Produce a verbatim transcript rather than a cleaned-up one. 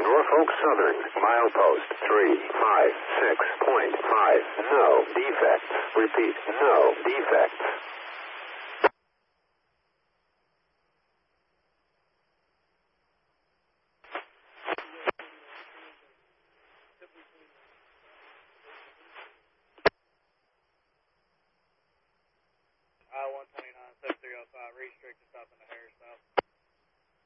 Norfolk Southern, milepost three five six point five. No defects. Repeat, no defects. I one twenty-nine, seven three oh five, restricted, stop in the Harris.